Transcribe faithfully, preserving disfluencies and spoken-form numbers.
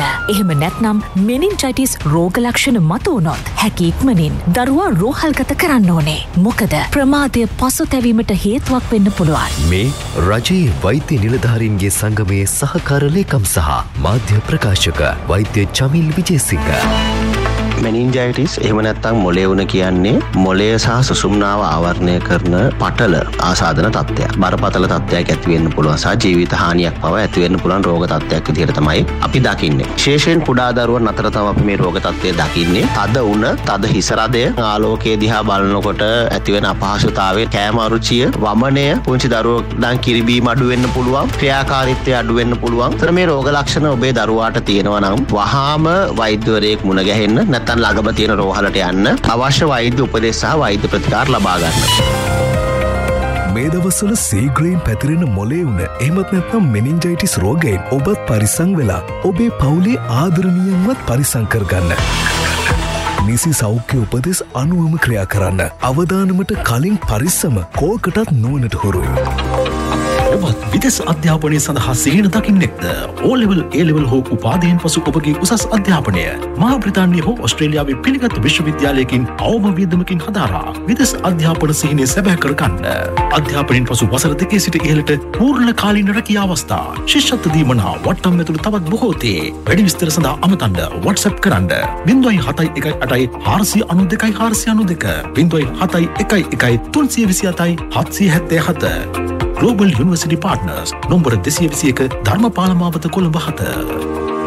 එහෙම නැත්නම් මෙනින්ජයිටිස් රෝග ලක්ෂණ මතුවුනොත් හැකි ඉක්මනින් දරුවා රෝහල්ගත කරන්න ඕනේ. මොකද ප්‍රමාදය පසුතැවීමට හේතුවක් වෙන්න පුළුවන්. මේ රජයේ වෛද්‍ය නිලධාරීන්ගේ සංගමයේ සහකාර ලේකම් සහ මාධ්‍ය ප්‍රකාශක වෛද්‍ය චමිල් විජේසිංහ. මෙනින්ජයිටිස් එහෙම නැත්නම් මොලේ වුණ කියන්නේ මොලය සහ සුසුම්නාව ආවරණය කරන පටල ආසාදන තත්ත්වයක්. බරපතල තත්ත්වයක් ඇති වෙන්න පුළුවන් සහ ජීවිත හානියක් පවා ඇති වෙන්න පුළුවන් රෝග තත්ත්වයක් විදිහට තමයි අපි දකින්නේ. විශේෂයෙන් කුඩා දරුවන් අතර තමයි අපි මේ රෝග තත්ත්වය දකින්නේ. තද උණ, තද හිස රදය, ආලෝකයේ දිහා බලනකොට ඇති වෙන අපහසුතාවය, කෑම අරුචිය, වමනය, පුංචි දරුවෝ නම් කිරිබීම අඩු වෙන්න පුළුවන්, ක්‍රියාකාරීත්වය අඩු වෙන්න පුළුවන්. ඒතර මේ රෝග ලක්ෂණ ඔබේ දරුවාට තියෙනවා නම් වහාම වෛද්‍යවරයෙක් මුණ ගැහෙන්න නැත්නම් ළඟම තියෙන රෝහලට යන්න, අවශ්‍ය වෛද්‍ය උපදෙස් සහ වෛද්‍ය ප්‍රතිකාර ලබා ගන්න. මේ දවස්වල සීග්‍රයෙන් පැතිරෙන මොලේ උණ එහෙමත් නැත්නම් මෙනින්ජයිටිස් රෝගයෙන් ඔබත් පරිස්සම් වෙලා ඔබේ පවුලේ ආදරණීයන්වත් පරිස්සම් කරගන්න. නිසි සෞඛ්‍ය උපදෙස් අනුවම ක්‍රියා කරන්න. අවදානමට කලින් පරිස්සම කෝකටත් නුවණට හුරුයි. ඔබත් විදේශ අධ්‍යාපනය සඳහා සිහින දකින්නෙක්ද? ඕ ලෙවල්, ඒ ලෙවල් හෝ උපාධියෙන් පසු ඔබගේ උසස් අධ්‍යාපනය මහා බ්‍රිතාන්‍ය හෝ ඔස්ට්‍රේලියාවේ පිළිගත් විශ්වවිද්‍යාලයකින් අවම වියදමකින් හදාරා විදේශ අධ්‍යාපන සිහිනය සැබෑ කරගන්න. අධ්‍යාපනයෙන් පසු වසර දෙකේ සිට ඉහළට පූර්ණ කාලීන රැකියා අවස්ථා, ශිෂ්‍යත්ව දීමනා වට්ටම් ඇතුළු තවත් බොහෝ තේ. වැඩි විස්තර සඳහා අමතන්න WhatsApp කරන්න ज़ीरो सात एक आठ चार नौ दो चार नौ दो ज़ीरो सात एक एक तीन दो सात सात सात सात Global University Partners, nombor two oh one Dharmapala මාවත කොළඹ හත.